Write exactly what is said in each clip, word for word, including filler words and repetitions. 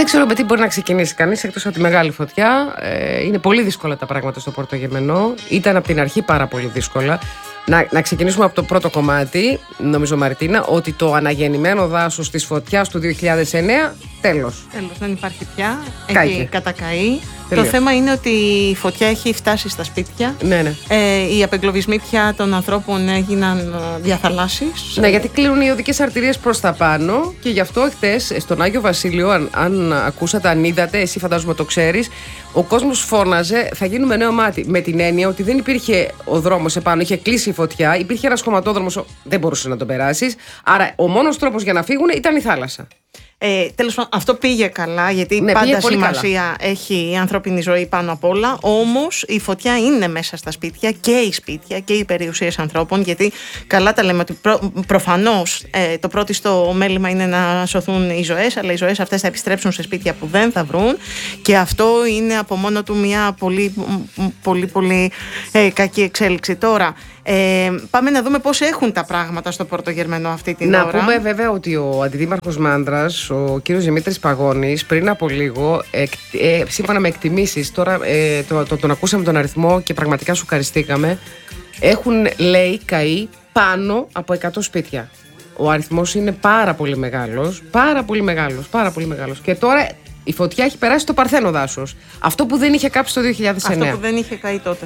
Δεν ξέρω με τι μπορεί να ξεκινήσει κανείς εκτός από τη μεγάλη φωτιά. Ε, είναι πολύ δύσκολα τα πράγματα στο Πρωτογερμενό. Ήταν από την αρχή πάρα πολύ δύσκολα. Να, να ξεκινήσουμε από το πρώτο κομμάτι, νομίζω Μαρτίνα, ότι το αναγεννημένο δάσος της φωτιάς του δύο χιλιάδες εννέα, τέλος. Τέλος, δεν υπάρχει πια, Κάηκε. έχει κατακαεί. Τελείως. Το θέμα είναι ότι η φωτιά έχει φτάσει στα σπίτια. Ναι, ναι. Ε, οι απεγκλωβισμοί πια των ανθρώπων έγιναν διαθαλάσσης. Ναι, γιατί κλείνουν οι οδικές αρτηρίες προς τα πάνω και γι' αυτό χτες στον Άγιο Βασίλειο, αν, αν ακούσατε, αν είδατε, εσύ φαντάζομαι το ξέρεις, ο κόσμος φώναζε θα γίνουμε νέο μάτι. Με την έννοια ότι δεν υπήρχε ο δρόμος επάνω, είχε κλείσει η φωτιά, υπήρχε ένας χωματόδρομος, δεν μπορούσε να τον περάσεις. Άρα ο μόνος τρόπος για να φύγουν ήταν η θάλασσα. Ε, τέλος πάντων, αυτό πήγε καλά, γιατί ναι, πάντα σημασία καλά. Έχει η ανθρώπινη ζωή πάνω απ' όλα. Όμως η φωτιά είναι μέσα στα σπίτια και οι σπίτια και οι περιουσίες ανθρώπων. Γιατί καλά τα λέμε ότι προ, προφανώς ε, το πρώτο μέλημα είναι να σωθούν οι ζωές, αλλά οι ζωές αυτές θα επιστρέψουν σε σπίτια που δεν θα βρουν. Και αυτό είναι από μόνο του μια πολύ, πολύ, πολύ ε, κακή εξέλιξη. Τώρα, ε, πάμε να δούμε πώς έχουν τα πράγματα στο Πρωτογερμενό αυτή την να ώρα. Να πούμε βέβαια ότι ο αντιδήμαρχος Μάντρας, ο κύριος Δημήτρης Παγώνης, πριν από λίγο, εκ, ε, σύμφωνα με εκτιμήσεις, τώρα ε, το, το, τον ακούσαμε τον αριθμό και πραγματικά σου ευχαριστήκαμε, έχουν, λέει, καεί πάνω από εκατό σπίτια. Ο αριθμός είναι πάρα πολύ μεγάλος, πάρα πολύ μεγάλος, πάρα πολύ μεγάλος. Και τώρα η φωτιά έχει περάσει στο Παρθένο δάσος. Αυτό που δεν είχε κάψει το δύο χιλιάδες εννέα. Αυτό που δεν είχε καεί τότε.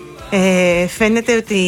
Ε, φαίνεται ότι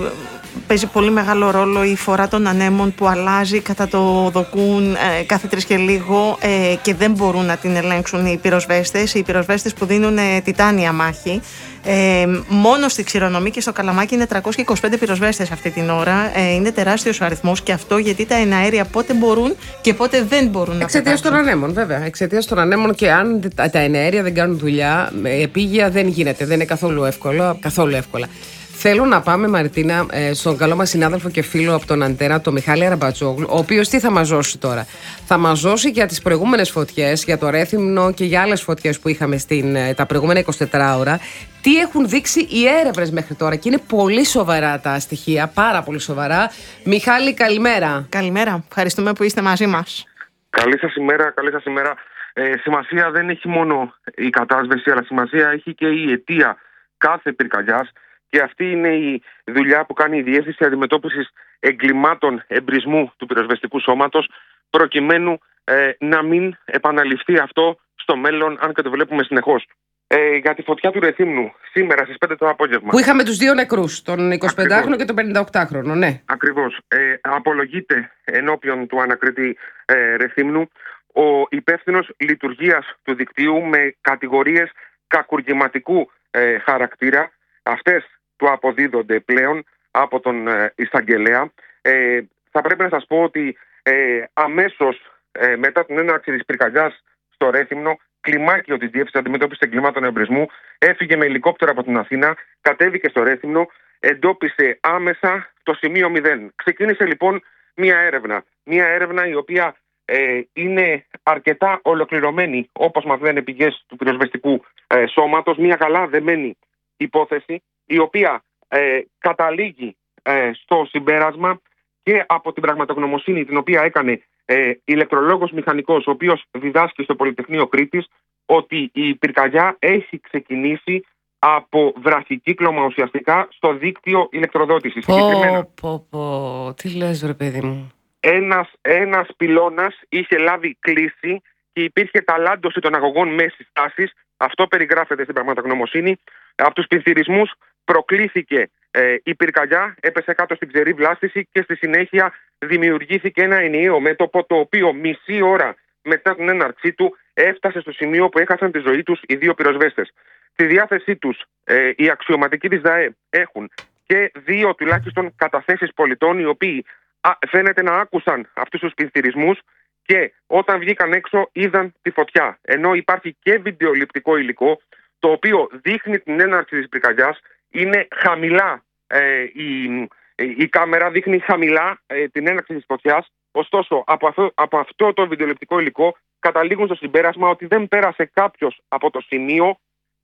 παίζει πολύ μεγάλο ρόλο η φορά των ανέμων που αλλάζει κατά το δοκούν ε, κάθε τρεις και λίγο ε, και δεν μπορούν να την ελέγξουν οι πυροσβέστες. Οι πυροσβέστες που δίνουν ε, τιτάνια μάχη. Ε, μόνο στη Ξηρονομή και στο Καλαμάκι είναι τριακόσιοι είκοσι πέντε πυροσβέστες αυτή την ώρα. Ε, είναι τεράστιος ο αριθμός και αυτό γιατί τα εναέρια πότε μπορούν και πότε δεν μπορούν να εξαιτίας των ανέμων, βέβαια. Εξαιτίας των ανέμων και αν τα εναέρια δεν κάνουν δουλειά, επίγεια δεν γίνεται. Δεν είναι καθόλου εύκολο. Καθόλου εύκολα. Θέλω να πάμε, Μαρτίνα, στον καλό μας συνάδελφο και φίλο από τον Αντένα, τον Μιχάλη Αραμπατζόγλου, ο οποίος τι θα μας δώσει τώρα. Θα μας δώσει για τις προηγούμενες φωτιές, για το Ρέθυμνο και για άλλες φωτιές που είχαμε στην, τα προηγούμενα είκοσι τέσσερις ώρα, τι έχουν δείξει οι έρευνες μέχρι τώρα. Και είναι πολύ σοβαρά τα στοιχεία, πάρα πολύ σοβαρά. Μιχάλη, καλημέρα. Καλημέρα. Ευχαριστούμε που είστε μαζί μας. Καλή σας ημέρα, καλή σας ημέρα. Ε, σημασία δεν έχει μόνο η κατάσβεση, αλλά σημασία έχει και η αιτία κάθε πυρκαγιάς. Και αυτή είναι η δουλειά που κάνει η Διεύθυνση Αντιμετώπισης Εγκλημάτων Εμπρισμού του Πυροσβεστικού Σώματος, προκειμένου ε, να μην επαναληφθεί αυτό στο μέλλον, αν και το βλέπουμε συνεχώς. Ε, για τη φωτιά του Ρεθύμνου, σήμερα στις πέντε το απόγευμα. Που είχαμε τους δύο νεκρούς, τον εικοσιπεντάχρονο και τον πενηνταοκτάχρονο, ναι. Ακριβώς. Ε, απολογείται ενώπιον του ανακρίτη ε, Ρεθύμνου ο υπεύθυνος λειτουργίας του δικτύου με κατηγορίες κακουργηματικού ε, χαρακτήρα. Αυτές του αποδίδονται πλέον από τον ε, εισαγγελέα. Ε, θα πρέπει να σας πω ότι ε, αμέσως ε, μετά την έναρξη της πυρκαγιάς στο Ρέθυμνο, κλιμάκιο της Διεύθυνσης Αντιμετώπισης Εγκλημάτων Εμπρισμού έφυγε με ελικόπτερο από την Αθήνα, κατέβηκε στο Ρέθυμνο, εντόπισε άμεσα το σημείο μηδέν. Ξεκίνησε λοιπόν μία έρευνα. Μία έρευνα η οποία ε, είναι αρκετά ολοκληρωμένη, όπως μας λένε πηγές του πυροσβεστικού ε, σώματος, μία καλά δεμένη υπόθεση, η οποία ε, καταλήγει ε, στο συμπέρασμα και από την πραγματογνωμοσύνη την οποία έκανε ε, ηλεκτρολόγος μηχανικός, ο οποίος διδάσκει στο Πολυτεχνείο Κρήτης, ότι η πυρκαγιά έχει ξεκινήσει από βραχικύκλωμα ουσιαστικά στο δίκτυο ηλεκτροδότησης. Πω, πω, πω, τι λες ρε παιδί μου. Ένας, ένας πυλώνας είχε λάβει κλίση και υπήρχε ταλάντωση των αγωγών μέσης τάσης. Αυτό περιγράφεται στην πραγματογνωμοσύνη. Από τους πληθυρισμούς προκλήθηκε ε, η πυρκαγιά, έπεσε κάτω στην ξερή βλάστηση και στη συνέχεια δημιουργήθηκε ένα ενιαίο μέτωπο, το οποίο μισή ώρα μετά την έναρξή του έφτασε στο σημείο που έχασαν τη ζωή τους οι δύο πυροσβέστες. Στη διάθεσή τους ε, οι αξιωματικοί της ΔΑΕ έχουν και δύο τουλάχιστον καταθέσεις πολιτών, οι οποίοι α, φαίνεται να άκουσαν αυτούς τους πληθυρισμούς και όταν βγήκαν έξω είδαν τη φωτιά. Ενώ υπάρχει και βιντεοληπτικό υλικό, το οποίο δείχνει την έναρξη της πυρκαγιάς. Είναι χαμηλά, ε, η, η κάμερα δείχνει χαμηλά ε, την έναρξη της φωτιάς. Ωστόσο, από αυτό, από αυτό το βιντεοληπτικό υλικό καταλήγουν στο συμπέρασμα ότι δεν πέρασε κάποιος από το σημείο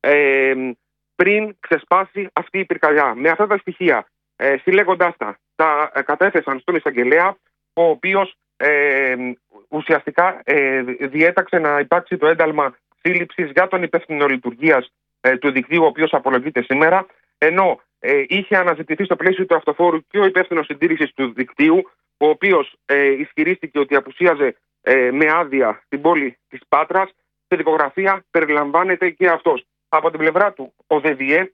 ε, πριν ξεσπάσει αυτή η πυρκαγιά. Με αυτά τα στοιχεία, ε, συλλέγοντάς τα, τα ε, κατέθεσαν στον εισαγγελέα, ο οποίος ε, ουσιαστικά ε, διέταξε να υπάρξει το ένταλμα σύλληψης για τον υπεύθυνο λειτουργίας ε, του δικτύου, ο οποίος απολογείται σήμερα, ενώ ε, είχε αναζητηθεί στο πλαίσιο του αυτοφόρου και ο υπεύθυνος συντήρησης του δικτύου, ο οποίος ε, ισχυρίστηκε ότι απουσίαζε ε, με άδεια στην πόλη της Πάτρας. Στη δικογραφία περιλαμβάνεται και αυτός. Από την πλευρά του, ο ΔΔΕ,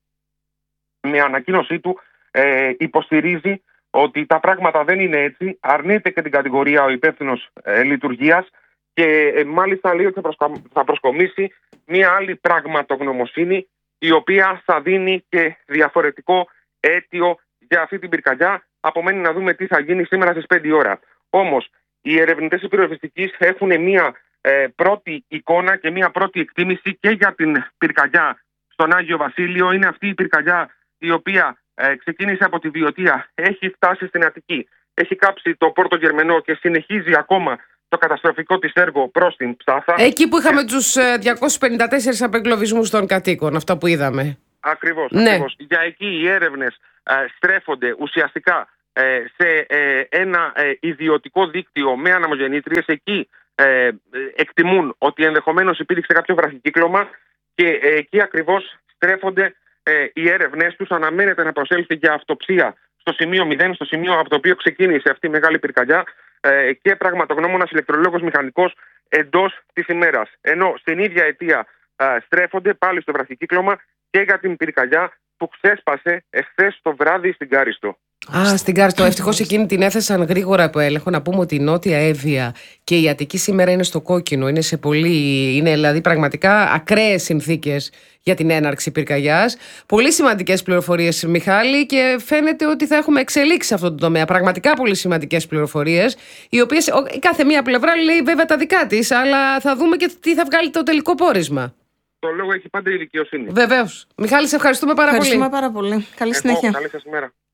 με ανακοίνωσή του, ε, υποστηρίζει ότι τα πράγματα δεν είναι έτσι, αρνείται και την κατηγορία ο υπεύθυνος ε, λειτουργίας και ε, μάλιστα λέει ότι θα προσκομίσει μία άλλη πραγματογνωμοσύνη, η οποία θα δίνει και διαφορετικό αίτιο για αυτή την πυρκαγιά. Απομένει να δούμε τι θα γίνει σήμερα στις πέντε η ώρα. Όμως, οι ερευνητές της πυροσβεστικής έχουν μία ε, πρώτη εικόνα και μία πρώτη εκτίμηση και για την πυρκαγιά στον Άγιο Βασίλειο. Είναι αυτή η πυρκαγιά η οποία ε, ξεκίνησε από τη Βιωτία, έχει φτάσει στην Αττική, έχει κάψει το Πόρτο Γερμενό και συνεχίζει ακόμα το καταστροφικό της έργο προς την Ψάθα. Εκεί που είχαμε τους ε, διακόσιους πενήντα τέσσερις απεγκλωβισμούς των κατοίκων, αυτά που είδαμε. Ακριβώς, ναι. ακριβώς. Για εκεί οι έρευνες ε, στρέφονται ουσιαστικά ε, σε ε, ένα ε, ιδιωτικό δίκτυο με αναμογεννήτριες. Εκεί ε, εκτιμούν ότι ενδεχομένως υπήρξε κάποιο βραχικύκλωμα και ε, εκεί ακριβώς στρέφονται ε, οι έρευνες τους. Αναμένεται να προσέλθει για αυτοψία στο σημείο μηδέν, στο σημείο από το οποίο ξεκίνησε αυτή η μεγάλη πυρκαγιά, ε, και πραγματογνώμονας ηλεκτρολόγος μηχανικός εντός της ημέρας. Ενώ στην ίδια αιτία ε, στρέφονται πάλι στο βραχικύκλωμα και για την πυρκαγιά που ξέσπασε εχθές το βράδυ στην Κάριστο. Α, στην Κάριστο. Ευτυχώς εκείνη την έθεσαν γρήγορα από έλεγχο. Να πούμε ότι η Νότια Εύβοια και η Αττική σήμερα είναι στο κόκκινο. Είναι σε πολύ, είναι δηλαδή πραγματικά ακραίες συνθήκες για την έναρξη πυρκαγιάς. Πολύ σημαντικές πληροφορίες, Μιχάλη, και φαίνεται ότι θα έχουμε εξελίξει σε αυτό το τομέα. Πραγματικά πολύ σημαντικές πληροφορίες, οι οποίες κάθε μία πλευρά λέει βέβαια τα δικά της, αλλά θα δούμε και τι θα βγάλει το τελικό πόρισμα. Το λόγο έχει πάντα η δικαιοσύνη. Βεβαίως. Μιχάλη, σε ευχαριστούμε πάρα ευχαριστούμε πολύ. πάρα πολύ. Καλή Εγώ, συνέχεια. καλή σας ημέρα.